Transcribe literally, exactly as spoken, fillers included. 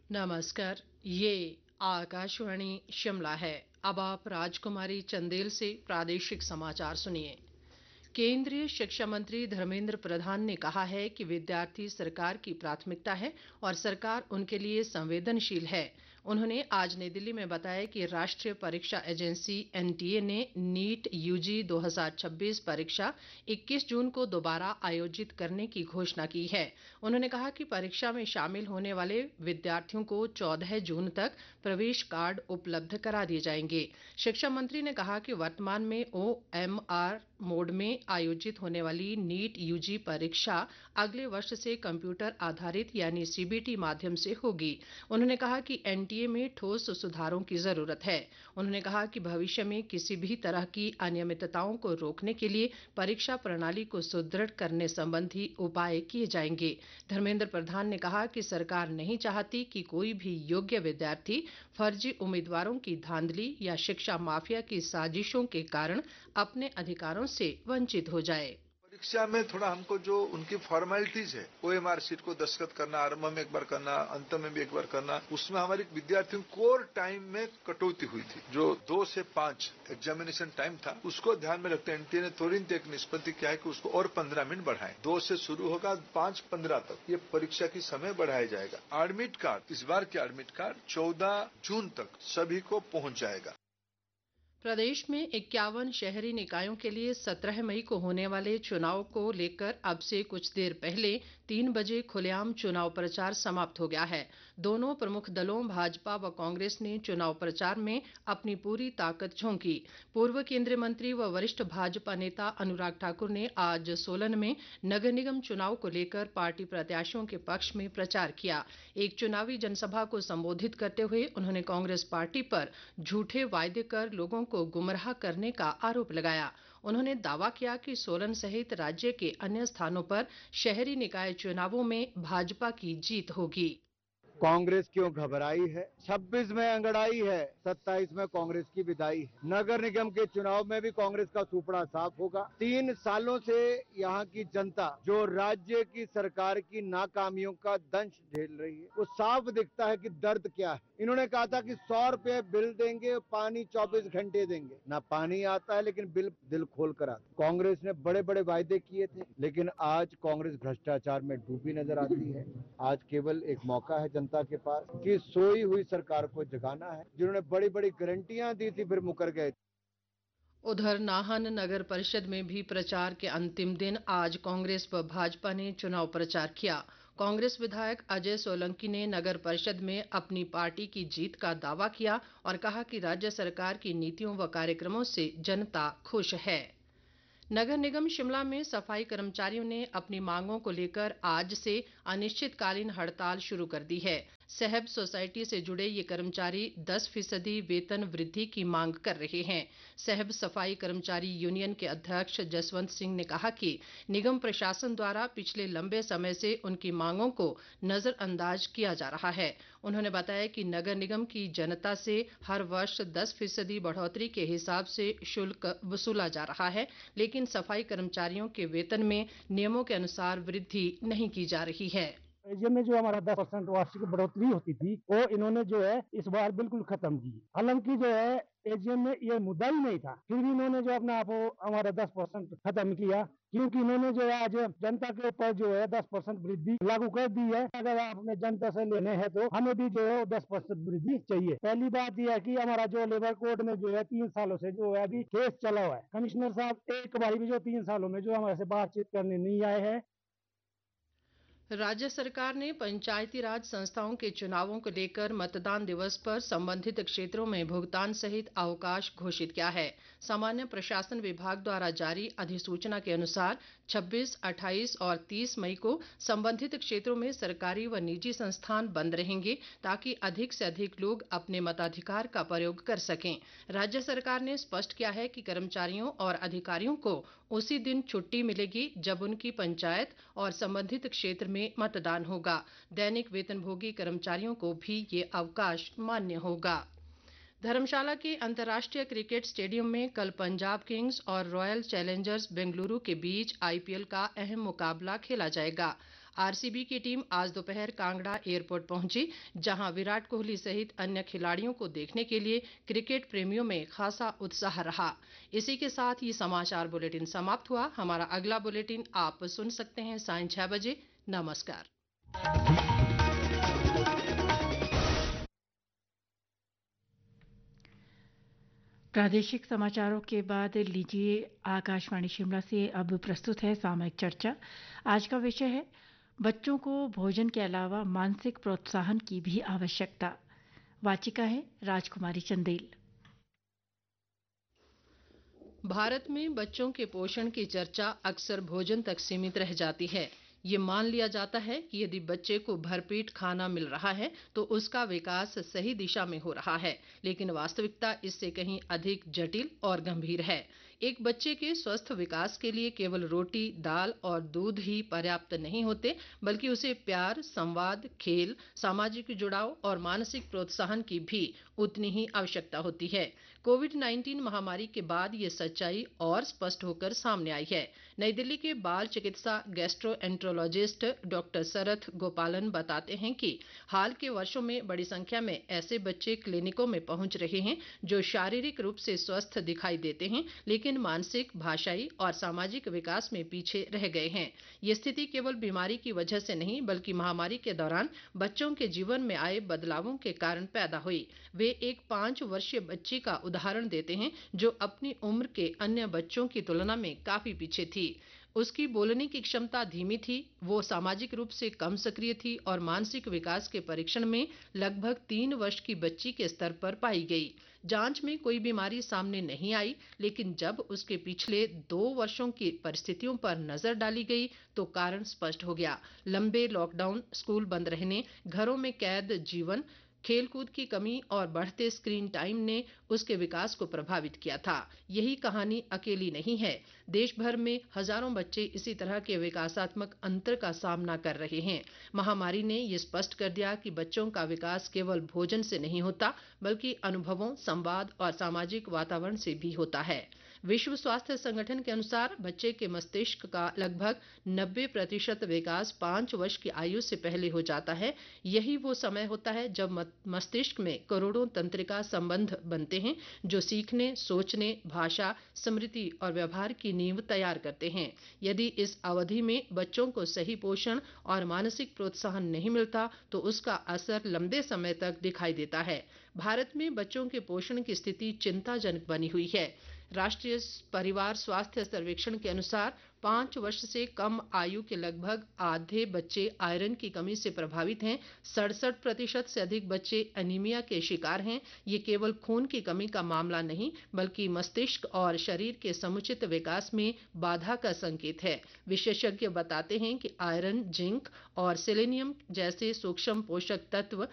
नमस्कार। ये आकाशवाणी शिमला है। अब आप राजकुमारी चंदेल से प्रादेशिक समाचार सुनिए। केंद्रीय शिक्षा मंत्री धर्मेंद्र प्रधान ने कहा है कि विद्यार्थी सरकार की प्राथमिकता है और सरकार उनके लिए संवेदनशील है। उन्होंने आज नई दिल्ली में बताया कि राष्ट्रीय परीक्षा एजेंसी एनटीए ने नीट यूजी दो हज़ार छब्बीस परीक्षा इक्कीस जून को दोबारा आयोजित करने की घोषणा की है। उन्होंने कहा कि परीक्षा में शामिल होने वाले विद्यार्थियों को चौदह जून तक प्रवेश कार्ड उपलब्ध करा दिए जाएंगे। शिक्षा मंत्री ने कहा कि वर्तमान में ओ एम आर मोड में आयोजित होने वाली नीट यूजी परीक्षा अगले वर्ष से कंप्यूटर आधारित यानी सीबीटी माध्यम से होगी। उन्होंने कहा कि एनटीए में ठोस सुधारों की जरूरत है। उन्होंने कहा कि भविष्य में किसी भी तरह की अनियमितताओं को रोकने के लिए परीक्षा प्रणाली को सुदृढ़ करने संबंधी उपाय किए जाएंगे। धर्मेंद्र प्रधान ने कहा कि सरकार नहीं चाहती कि कोई भी योग्य विद्यार्थी फर्जी उम्मीदवारों की धांधली या शिक्षा माफिया की साजिशों के कारण अपने अधिकारों से वंचित हो जाए। परीक्षा में थोड़ा हमको जो उनकी फॉर्मेलिटीज है, ओएमआर शीट को दस्तखत करना, आरंभ में एक बार करना, अंत में भी एक बार करना, उसमें हमारे विद्यार्थियों कोर टाइम में कटौती हुई थी। जो दो से पांच एग्जामिनेशन टाइम था, उसको ध्यान में रखते एनटीए ने तुरंत एक निष्पत्ति किया है कि उसको और पंद्रह मिनट बढ़ाएं। दो से शुरू होगा, पांच पंद्रह तक ये परीक्षा की समय बढ़ाया जाएगा। एडमिट कार्ड, इस बार के एडमिट कार्ड चौदह जून तक सभी को पहुंच जाएगा। प्रदेश में इक्यावन शहरी निकायों के लिए सत्रह मई को होने वाले चुनाव को लेकर अब से कुछ देर पहले तीन बजे खुलेआम चुनाव प्रचार समाप्त हो गया है। दोनों प्रमुख दलों भाजपा व कांग्रेस ने चुनाव प्रचार में अपनी पूरी ताकत झोंकी। पूर्व केंद्रीय मंत्री व वरिष्ठ भाजपा नेता अनुराग ठाकुर ने आज सोलन में नगर निगम चुनाव को लेकर पार्टी प्रत्याशियों के पक्ष में प्रचार किया। एक चुनावी जनसभा को संबोधित करते हुए उन्होंने कांग्रेस पार्टी पर झूठे वायदे कर लोगों को गुमराह करने का आरोप लगाया। उन्होंने दावा किया कि सोलन सहित राज्य के अन्य स्थानों पर शहरी निकाय चुनावों में भाजपा की जीत होगी। कांग्रेस क्यों घबराई है? छब्बीस में अंगड़ाई है, सत्ताईस में कांग्रेस की विदाई है। नगर निगम के चुनाव में भी कांग्रेस का सुपड़ा साफ होगा। तीन सालों से यहाँ की जनता जो राज्य की सरकार की नाकामियों का दंश झेल रही है, वो साफ दिखता है कि दर्द क्या है। इन्होंने कहा था कि सौ रुपए बिल देंगे, पानी चौबीस घंटे देंगे। ना पानी आता है लेकिन बिल दिल खोल कर आता है। कांग्रेस ने बड़े बड़े वायदे किए थे, लेकिन आज कांग्रेस भ्रष्टाचार में डूबी नजर आती है। आज केवल एक मौका है जनता के पास कि सोई हुई सरकार को जगाना है। जिन्होंने बड़ी बड़ी गारंटियां दी थी फिर मुकर गए। उधर नाहन नगर परिषद में भी प्रचार के अंतिम दिन आज कांग्रेस व भाजपा ने चुनाव प्रचार किया। कांग्रेस विधायक अजय सोलंकी ने नगर परिषद में अपनी पार्टी की जीत का दावा किया और कहा कि राज्य सरकार की नीतियों व कार्यक्रमों से जनता खुश है। नगर निगम शिमला में सफाई कर्मचारियों ने अपनी मांगों को लेकर आज से अनिश्चितकालीन हड़ताल शुरू कर दी है। सहब सोसाइटी से जुड़े ये कर्मचारी दस फीसदी वेतन वृद्धि की मांग कर रहे हैं। सहब सफाई कर्मचारी यूनियन के अध्यक्ष जसवंत सिंह ने कहा कि निगम प्रशासन द्वारा पिछले लंबे समय से उनकी मांगों को नजरअंदाज किया जा रहा है। उन्होंने बताया कि नगर निगम की जनता से हर वर्ष दस फीसदी बढ़ोतरी के हिसाब से शुल्क वसूला जा रहा है, लेकिन सफाई कर्मचारियों के वेतन में नियमों के अनुसार वृद्धि नहीं की जा रही है। एजीएम में जो हमारा दस परसेंट वार्षिक बढ़ोतरी होती थी वो इन्होंने जो है इस बार बिल्कुल खत्म की। हालांकि जो है एजीएम में ये मुद्दा ही नहीं था, फिर भी इन्होंने जो अपना आप हमारा दस परसेंट खत्म किया, क्योंकि इन्होंने जो है आज जनता के ऊपर जो है दस परसेंट वृद्धि लागू कर दी है। अगर आपने जनता से लेने हैं तो हमें भी जो है दस परसेंट वृद्धि चाहिए। पहली बात यह है कि हमारा जो लेबर कोड में जो है तीन सालों से जो है अभी केस चला हुआ है। कमिश्नर साहब एक बार भी जो तीन सालों में जो हमारे से बातचीत करने नहीं आए हैं। राज्य सरकार ने पंचायती राज संस्थाओं के चुनावों को लेकर मतदान दिवस पर संबंधित क्षेत्रों में भुगतान सहित अवकाश घोषित किया है। सामान्य प्रशासन विभाग द्वारा जारी अधिसूचना के अनुसार छब्बीस, अट्ठाईस और तीस मई को संबंधित क्षेत्रों में सरकारी व निजी संस्थान बंद रहेंगे ताकि अधिक से अधिक लोग अपने मताधिकार का प्रयोग कर सकें। राज्य सरकार ने स्पष्ट किया है कि कर्मचारियों और अधिकारियों को उसी दिन छुट्टी मिलेगी जब उनकी पंचायत और संबंधित क्षेत्र में मतदान होगा। दैनिक वेतनभोगी कर्मचारियों को भी ये अवकाश मान्य होगा। धर्मशाला के अंतर्राष्ट्रीय क्रिकेट स्टेडियम में कल पंजाब किंग्स और रॉयल चैलेंजर्स बेंगलुरु के बीच आईपीएल का अहम मुकाबला खेला जाएगा। आरसीबी की टीम आज दोपहर कांगड़ा एयरपोर्ट पहुंची, जहां विराट कोहली सहित अन्य खिलाड़ियों को देखने के लिए क्रिकेट प्रेमियों में खासा उत्साह रहा। इसी के साथ ये समाचार बुलेटिन समाप्त हुआ। हमारा अगला बुलेटिन आप सुन सकते हैं सायं छह बजे। नमस्कार। प्रादेशिक समाचारों के बाद लीजिए आकाशवाणी शिमला से अब प्रस्तुत है सामयिक चर्चा। आज का विषय है बच्चों को भोजन के अलावा मानसिक प्रोत्साहन की भी आवश्यकता। वाचिका है राजकुमारी चंदेल। भारत में बच्चों के पोषण की चर्चा अक्सर भोजन तक सीमित रह जाती है। ये मान लिया जाता है कि यदि बच्चे को भरपेट खाना मिल रहा है तो उसका विकास सही दिशा में हो रहा है, लेकिन वास्तविकता इससे कहीं अधिक जटिल और गंभीर है। एक बच्चे के स्वस्थ विकास के लिए केवल रोटी, दाल और दूध ही पर्याप्त नहीं होते, बल्कि उसे प्यार, संवाद, खेल, सामाजिक जुड़ाव और मानसिक प्रोत्साहन की भी उतनी ही आवश्यकता होती है। कोविड उन्नीस महामारी के बाद ये सच्चाई और स्पष्ट होकर सामने आई है। नई दिल्ली के बाल चिकित्सा गैस्ट्रोएंट्रोलॉजिस्ट डॉक्टर शरथ गोपालन बताते हैं कि हाल के वर्षों में बड़ी संख्या में ऐसे बच्चे क्लिनिकों में पहुंच रहे हैं जो शारीरिक रूप से स्वस्थ दिखाई देते हैं, लेकिन मानसिक, भाषाई और सामाजिक विकास में पीछे रह गए हैं। ये स्थिति केवल बीमारी की वजह से नहीं, बल्कि महामारी के दौरान बच्चों के जीवन में आए बदलावों के कारण पैदा हुई। वे एक पांच वर्षीय बच्ची का उदाहरण देते हैं जो अपनी उम्र के अन्य बच्चों की तुलना में काफी पीछे थी। उसकी बोलने की क्षमता धीमी थी, वो सामाजिक रूप से कम सक्रिय थी और मानसिक विकास के परीक्षण में लगभग तीन वर्ष की बच्ची के स्तर पर पाई गई। जांच में कोई बीमारी सामने नहीं आई, लेकिन जब उसके पिछले दो वर्षों की परिस्थितियों पर नजर डाली गई तो कारण स्पष्ट हो गया। लंबे लॉकडाउन, स्कूल बंद रहने, घरों में कैद जीवन, खेलकूद की कमी और बढ़ते स्क्रीन टाइम ने उसके विकास को प्रभावित किया था। यही कहानी अकेली नहीं है। देश भर में हजारों बच्चे इसी तरह के विकासात्मक अंतर का सामना कर रहे हैं। महामारी ने ये स्पष्ट कर दिया कि बच्चों का विकास केवल भोजन से नहीं होता, बल्कि अनुभवों, संवाद और सामाजिक वातावरण से भी होता है। विश्व स्वास्थ्य संगठन के अनुसार बच्चे के मस्तिष्क का लगभग नब्बे प्रतिशत विकास पांच वर्ष की आयु से पहले हो जाता है। यही वो समय होता है जब मस्तिष्क में करोड़ों तंत्रिका संबंध बनते हैं जो सीखने, सोचने, भाषा, स्मृति और व्यवहार की नींव तैयार करते हैं। यदि इस अवधि में बच्चों को सही पोषण और मानसिक प्रोत्साहन नहीं मिलता तो उसका असर लंबे समय तक दिखाई देता है। भारत में बच्चों के पोषण की स्थिति चिंताजनक बनी हुई है। राष्ट्रीय परिवार स्वास्थ्य सर्वेक्षण के अनुसार पांच वर्ष से कम आयु के लगभग आधे बच्चे आयरन की कमी से प्रभावित हैं। सड़सठ प्रतिशत से अधिक बच्चे एनीमिया के शिकार हैं। ये केवल खून की कमी का मामला नहीं, बल्कि मस्तिष्क और शरीर के समुचित विकास में बाधा का संकेत है। विशेषज्ञ बताते हैं कि आयरन, जिंक और सेलेनियम जैसे सूक्ष्म पोषक तत्व